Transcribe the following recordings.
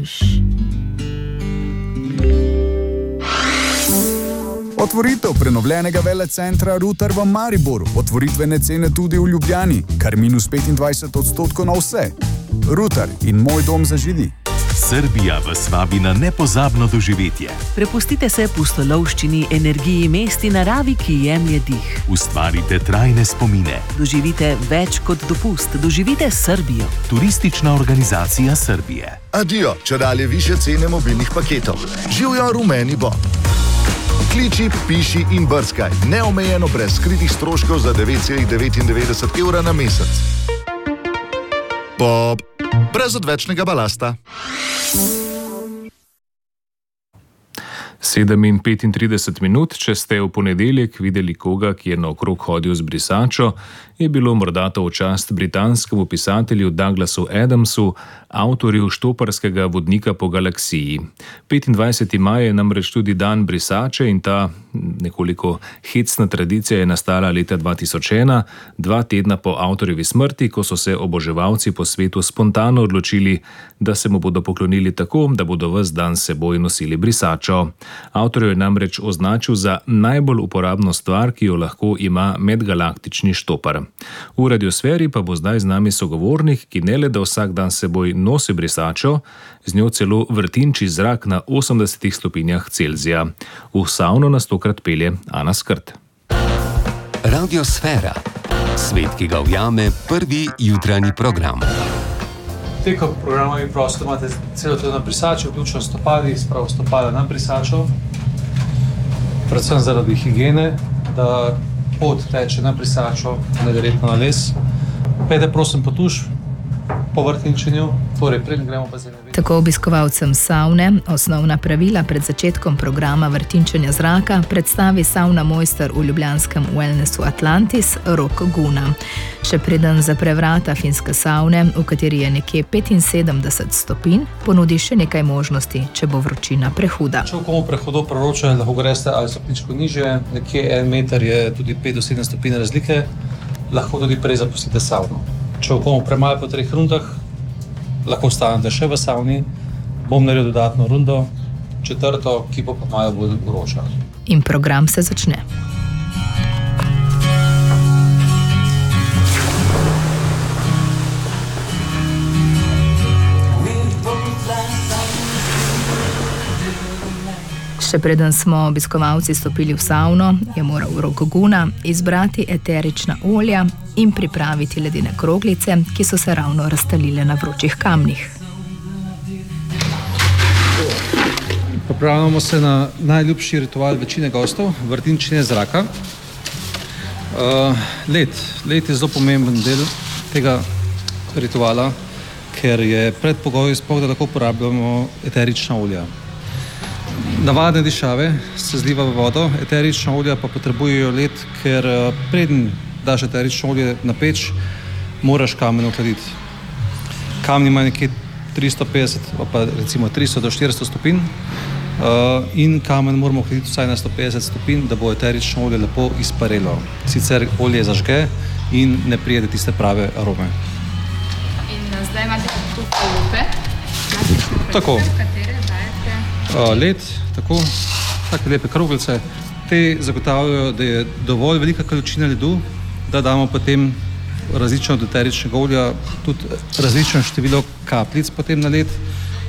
Otvoritev prenovljenega velecentra Rutar v Mariboru, otvoritvene cene tudi v Ljubljani, kar minus 25% na vse. Rutar in moj dom za židi. Srbija vas vabi na nepozabno doživetje. Prepustite se pustolovščini, energiji mest in naravi, ki jemlje dih. Ustvarite trajne spomine. Doživite več kot dopust. Doživite Srbijo. Turistična organizacija Srbije. Adijo, čedalje višje cene mobilnih paketov. Živjo rumeni Bob. Kliči, piši in brskaj. Neomejeno brez skritih stroškov za 9,99 evra na mesec. Bob. Brez odvečnega balasta. 7:35, če ste v ponedeljek videli koga, ki je naokrog hodil z brisačo, je bilo morda to v čast britanskemu pisatelju Douglasu Adamsu, avtorju štoparskega vodnika po galaksiji. 25. maj je namreč tudi dan brisače in ta nekoliko hecna tradicija je nastala leta 2001, 2 tedna po avtorjevi smrti, ko so se oboževalci po svetu spontano odločili, da se mu bodo poklonili tako, da bodo ves dan s seboj nosili brisačo. Avtor jo je namreč označil za najbolj uporabno stvar, ki jo lahko ima medgalaktični štopar. V radiosferi pa bo zdaj z nami sogovornik, ki ne le da vsak dan s seboj nosi brisačo, z njo celo vrtinči zrak na 80 stopinjah Celzija. V savno nas tokrat pelje Ana Skrt. Radiosfera. Svet, ki ga ujame prvi jutranji program. Tekom programa vi prosto imate celo to na brisačo, vključno stopali, spravo stopala na brisačo, predvsem zaradi higiene, da pot teče na brisačo, ne verjetno na les. Pejte prosim po tuš, po vrtinčenju, torej preden gremo pa zemlje. Tako obiskovalcem savne osnovna pravila pred začetkom programa vrtinčenja zraka predstavi savna mojster v ljubljanskem wellnessu Atlantis Rok Guna. Še preden zapre vrata finske savne, v kateri je nekje 75 stopinj, ponudi še nekaj možnosti, če bo vročina prehuda. Če komu prehodo proroča, lahko greste ali stopničko nižje, nekje 1 meter je tudi 5 do 7 stopinj razlike, lahko tudi prej zapustite savno. Če komu premalo po 3 rundah, lahko ostanete še v savni, bom naredil dodatno rundo, 4., ki pa malo bolj vroča. In program se začne. Še preden smo obiskovalci stopili v savno, je moral Rok Guna izbrati eterična olja in pripraviti ledene kroglice, ki so se ravno raztalile na vročih kamnih. Pripravljamo se na najljubši ritual večine gostov, vrtinčenje zraka. Led je zelo pomemben del tega rituala, ker je predpogoj sploh, da lahko uporabljamo eterična olja. Navadne dišave se zliva v vodo, eterična olja pa potrebujejo led, ker preden daš eterično olje na peč, moraš kamen ohladiti. Kamen ima nekje 350, pa recimo 300 do 400 stopinj in kamen moramo ohladiti vsaj na 150 stopinj, da bo eterično olje lepo izparelo. Sicer olje zažge in ne prijede tiste prave arome. In zdaj imate tu olupe? Tako. Led, tako, take lepe kroglice. Te zagotavljajo, da je dovolj velika količina ledu, da damo potem različno od eteričnega olja, tudi različno število kapljic potem na led.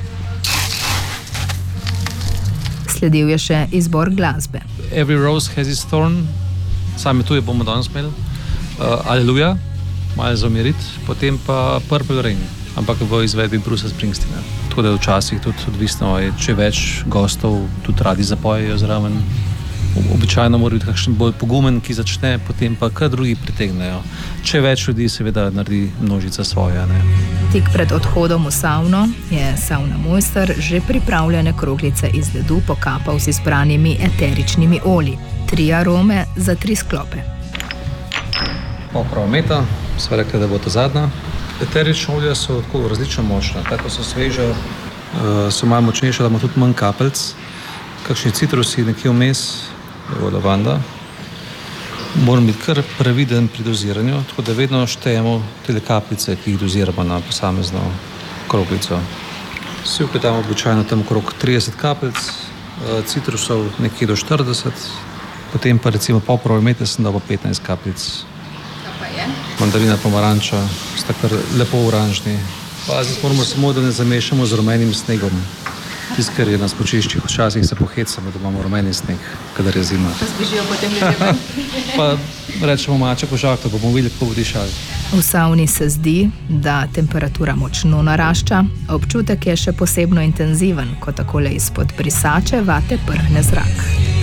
Sledil je še izbor glasbe. Every rose has its thorn, same tuje bomo danes imeli. Aleluja, malo za umirit, potem pa Purple Rain, ampak v izvedbi Brucea Springsteena. Tako da včasih tudi odvisno, če več gostov tudi radi zapojejo zraven. Običajno mora biti kakšen bolj pogumen, ki začne, potem pa kar drugi pritegnejo. Če več ljudi seveda naredi množica svoja. Ne. Tik pred odhodom v savno je savna mojster že pripravljene kroglice iz ledu pokapal z izbranimi eteričnimi olji. 3 arome za 3 sklope. Prava meta, sva rekla, da bo to zadnja. Eterična olja so tako različno močna, tako so sveže, so malo močnejše, da ima tudi manj kapelc. Kakšni citrusi nekje vmes, evo lavanda. Moram biti kar previden pri doziranju, tako da vedno štejemo te kapljice, ki jih doziramo na posamezno kroglico. Si vpletamo običajno tam okrog 30 kapljic, citrusov nekje do 40, potem pa recimo pol promete sem dal pa 15 kapljic. Mandarina, pomaranča, sta kar lepo oranžni. Paziti moramo samo, da ne zamešamo z rumenim snegom. Tisto, kar je na smučiščih, včasih se pohecamo, da imamo rumeni sneg, kadar je zima. Pa zbežijo potem ljudje. Pa rečemo maček v žaklju, pa bomo videli, kako bo dišali. V savni se zdi, da temperatura močno narašča, občutek je še posebno intenziven, ko takole izpod brisače vate prhne zrak.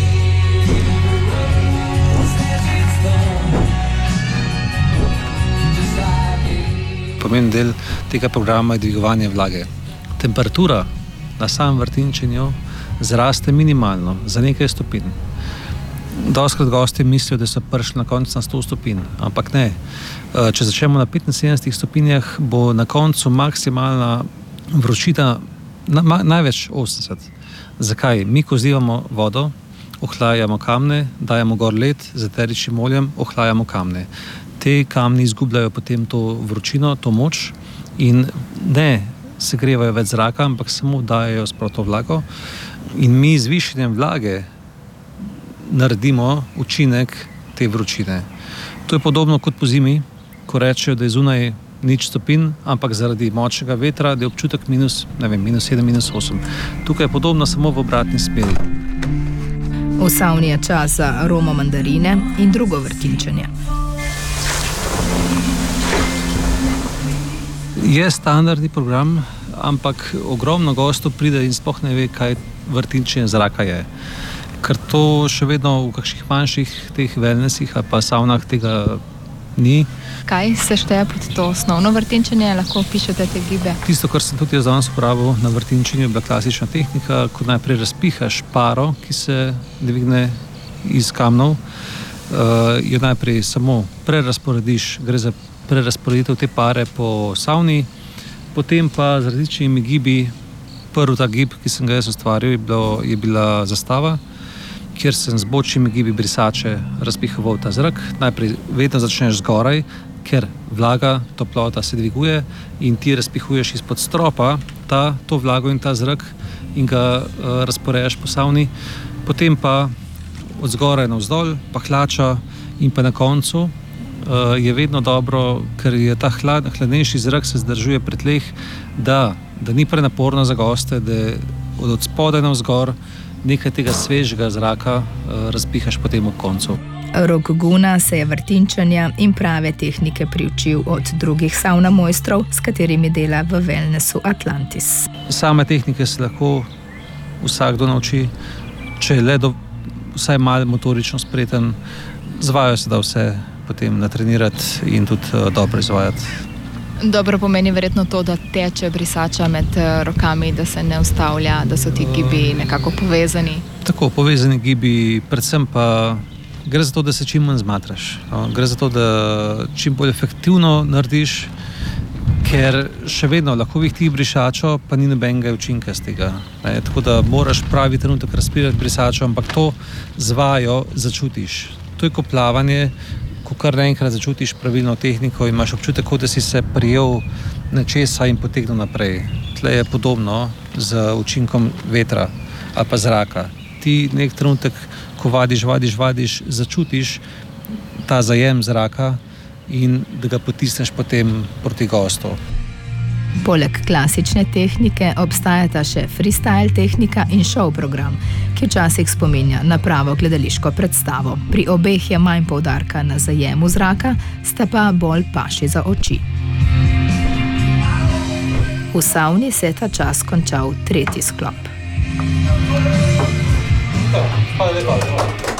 Pomemben del tega programa je dvigovanje vlage. Temperatura na samem vrtinčenju zraste minimalno, za nekaj stopinj. Dostikrat gostje mislijo, da so prišli na koncu na 100 stopinj, ampak ne. Če začnemo na 75 stopinjah, bo na koncu maksimalna vročina največ 80. Zakaj? Mi, ko zlivamo vodo, ohlajamo kamne, dajemo gor led z eteričnim oljem, ohlajamo kamne. Te kamni izgubljajo potem to vročino, to moč in ne segrevajo več zraka, ampak samo dajejo sprav to vlago. In mi z višanjem vlage naredimo učinek te vročine. To je podobno kot po zimi, ko rečejo, da je zunaj nič stopinj, ampak zaradi močnega vetra, da je občutek minus 7, minus 8. Tukaj je podobno, samo v obratni smeri. V savni je čas za aromo mandarine in drugo vrtinčenje. Je standardni program, ampak ogromno gostov pride in sploh ne ve, kaj vrtinčenje zraka je. Ker to še vedno v kakšnih manjših teh wellnessih ali pa savnah tega ni. Kaj se šteje pod to osnovno vrtinčenje? Lahko opišete te gibe? Tisto, kar sem tudi jaz danes uporabil na vrtinčenju, je bila klasična tehnika, ko najprej razpihaš paro, ki se dvigne iz kamnov, jo najprej samo prerasporediš, gre za prerasporeditev te pare po savni, potem pa z različnimi gibi, prvi ta gib, ki sem ga jaz ustvaril, je bila zastava, kjer sem z bočnimi gibi brisače razpihoval ta zrak. Najprej vedno začneš zgoraj, ker vlaga, toplota se dviguje in ti razpihuješ izpod stropa to vlago in ta zrak in ga razporejaš po savni. Potem pa od zgoraj navzdol, pa hlača in pa na koncu je vedno dobro, ker je ta hladnejši zrak se zdržuje pri tleh, da ni prenaporno za goste, da od spodaj navzgor nekaj tega svežega zraka razpihaš potem ob koncu. Rok Guna se je vrtinčenja in prave tehnike priučil od drugih savna mojstrov, s katerimi dela v wellnessu Atlantis. Same tehnike se lahko vsakdo nauči, če je le vsaj malo motorično spreten, zvajo se da vse potem natrenirati in tudi dobro izvajati. Dobro pomeni verjetno to, da teče brisača med rokami, da se ne ustavlja, da so ti gibi nekako povezani. Tako, povezani gibi, predvsem pa gre za to, da se čim manj zmatraš. Gre za to, da čim bolj efektivno narediš, ker še vedno lahko vihti brisačo, pa ni nobenega učinka z tega. Tako da moraš pravi trenutek razpirati brisačo, ampak to z vajo začutiš. To je kot plavanje, ko kar naenkrat začutiš pravilno tehniko in imaš občutek, da si se prijel nečesa in potegnil naprej. Tle je podobno z učinkom vetra ali pa zraka. Ti nek trenutek, ko vadiš, začutiš ta zajem zraka in da ga potisneš potem proti gostu. Poleg klasične tehnike obstajata še freestyle tehnika in show program, ki včasih spominja na pravo gledališko predstavo. Pri obeh je manj poudarka na zajemu zraka, sta pa bolj paši za oči. V savni se je ta čas končal tretji sklop. Hvala lepa.